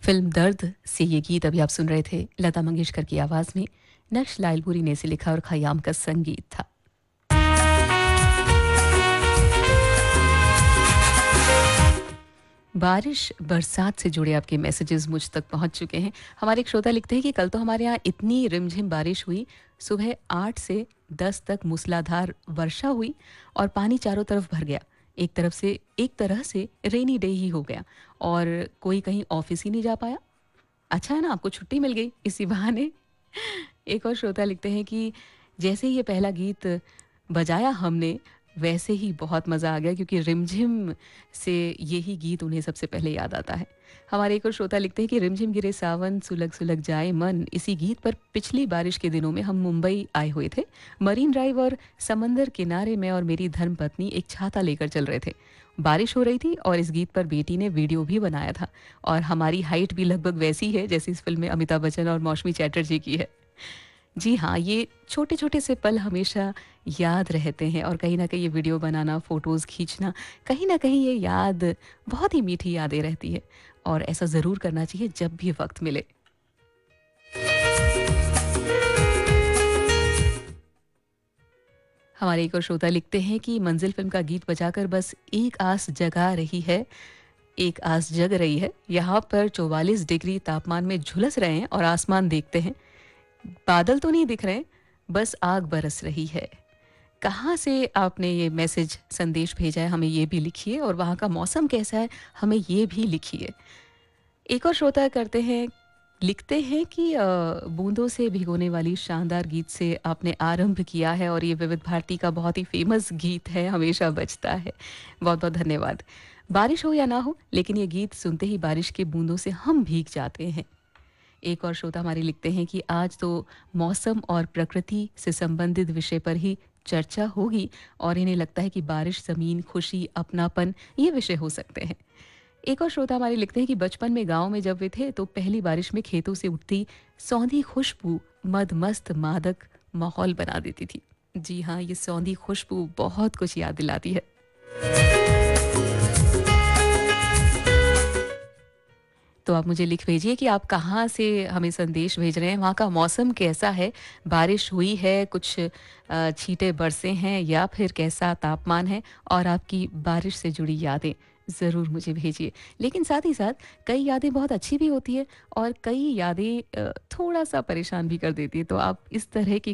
Film दर्द से ये गीत अभी आप सुन रहे थे लता मंगेशकर की आवाज़ में। नक्श लालपुरी ने इसे लिखा और खयाम का संगीत था। बारिश, बरसात से जुड़े आपके मैसेजेस मुझ तक पहुंच चुके हैं। हमारे एक श्रोता लिखते हैं कि कल तो हमारे यहाँ इतनी रिमझिम बारिश हुई, सुबह 8 से 10 तक मूसलाधार वर्षा हुई और पानी चारों तरफ भर गया। एक तरह से रेनी डे ही हो गया और कोई कहीं ऑफिस ही नहीं जा पाया। अच्छा है ना, आपको छुट्टी मिल गई इसी बहाने। एक और श्रोता लिखते हैं कि जैसे ही ये पहला गीत बजाया हमने, वैसे ही बहुत मज़ा आ गया क्योंकि रिमझिम से यही गीत उन्हें सबसे पहले याद आता है। हमारे एक और श्रोता लिखते हैं कि रिमझिम गिरे सावन सुलग सुलग जाए मन, इसी गीत पर पिछली बारिश के दिनों में हम मुंबई आए हुए थे। मरीन ड्राइव और समंदर किनारे में और मेरी धर्मपत्नी एक छाता लेकर चल रहे थे। बारिश हो रही थी और इस गीत पर बेटी ने वीडियो भी बनाया था और हमारी हाइट भी लगभग वैसी है जैसी इस फिल्म में अमिताभ बच्चन और मौसमी चैटर्जी की है। जी हाँ, ये छोटे-छोटे से पल हमेशा याद रहते हैं और कहीं न कहीं ये वीडियो बनाना, फ़ोटोज़ खींचना, कहीं न कहीं ये याद बहुत ही मीठी यादें रहती है और ऐसा ज़रूर करना चाहिए जब भी वक़्त मिले। हमारे एक और श्रोता लिखते हैं कि मंज़िल फ़िल्म का गीत बजाकर बस एक आस जगा रही है, एक आस जग रही है। यहाँ पर 44 डिग्री तापमान में झुलस रहे हैं और आसमान देखते हैं। बादल तो नहीं दिख रहे, बस आग बरस रही है। कहाँ से आपने ये मैसेज संदेश भेजा है हमें ये भी लिखिए और वहाँ का मौसम कैसा है हमें ये भी लिखिए। एक और श्रोता करते हैं लिखते हैं कि बूंदों से भिगोने वाली शानदार गीत से आपने आरंभ किया है और ये विविध भारती का बहुत ही फेमस गीत है, हमेशा बजता है। बहुत बहुत धन्यवाद। बारिश हो या ना हो लेकिन ये गीत सुनते ही बारिश की बूंदों से हम भीग जाते हैं। एक और श्रोता हमारे लिखते हैं कि आज तो मौसम और प्रकृति से संबंधित विषय पर ही चर्चा होगी और इन्हें लगता है कि बारिश, ज़मीन, खुशी, अपनापन ये विषय हो सकते हैं। एक और श्रोता हमारे लिखते हैं कि बचपन में गांव में जब वे थे तो पहली बारिश में खेतों से उठती सौंधी खुशबू मद-मस्त मादक माहौल बना देती थी। जी हाँ, ये सौंधी खुशबू बहुत कुछ याद दिलाती है। तो आप मुझे लिख भेजिए कि आप कहाँ से हमें संदेश भेज रहे हैं, वहाँ का मौसम कैसा है? बारिश हुई है, कुछ छींटे बरसे हैं या फिर कैसा तापमान है? और आपकी बारिश से जुड़ी यादें ज़रूर मुझे भेजिए। लेकिन साथ ही साथ कई यादें बहुत अच्छी भी होती हैं और कई यादें थोड़ा-सा परेशान भी कर देती हैं। तो आप इस तरह की